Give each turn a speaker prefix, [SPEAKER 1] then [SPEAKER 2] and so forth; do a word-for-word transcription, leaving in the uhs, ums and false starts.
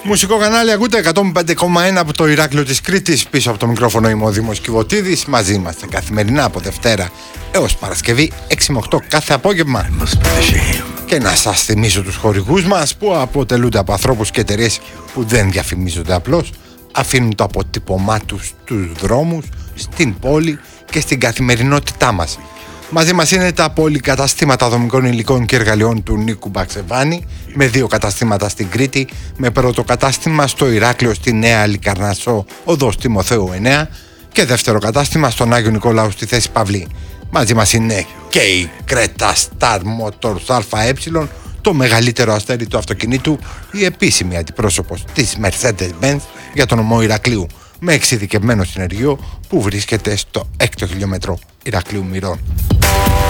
[SPEAKER 1] Μουσικό κανάλι, ακούτε εκατόν πέντε κόμμα ένα από το Ηράκλειο της Κρήτης. Πίσω από το μικρόφωνο είμαι ο Δήμος Κιβωτίδης. Μαζί είμαστε καθημερινά από Δευτέρα έως Παρασκευή έξι με οκτώ κάθε απόγευμα. Και να σας θυμίσω τους χορηγούς μας, που αποτελούνται από ανθρώπους και εταιρείες που δεν διαφημίζονται απλώς. Αφήνουν το αποτύπωμά τους στους δρόμους, στην πόλη και στην καθημερινότητά μας. Μαζί μας είναι τα πολυκαταστήματα δομικών υλικών και εργαλειών του Νίκου Μπαξεβάνη, με δύο καταστήματα στην Κρήτη, με πρώτο κατάστημα στο Ηράκλειο στη Νέα Λικαρνασσό, οδός Τιμοθέου εννέα, και δεύτερο κατάστημα στον Άγιο Νικόλαο στη Θέση Παυλή. Μαζί μας είναι και η Creta Star Motors ΑΕ, το μεγαλύτερο αστέρι του αυτοκινήτου, η επίσημη αντιπρόσωπος της Mercedes-Benz για τον νομό Ηρακλείου, με εξειδικευμένο συνεργείο που βρίσκεται στο έκτο χιλιόμετρο Ηρακλείου Μυρών.